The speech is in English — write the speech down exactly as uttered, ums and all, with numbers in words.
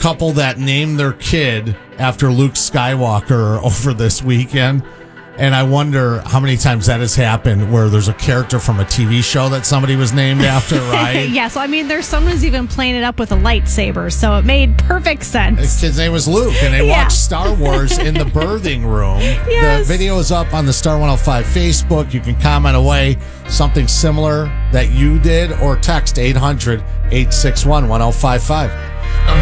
couple that named their kid after Luke Skywalker over this weekend. And I wonder how many times that has happened where there's a character from a T V show that somebody was named after, right? Yeah, so I mean, there's someone's even playing it up with a lightsaber, so it made perfect sense. His kid's name was Luke, and they Yeah. watched Star Wars in the birthing room. Yes. The video is up on the Star one oh five Facebook. You can comment away something similar that you did or text eight hundred, eight six one, one oh five five.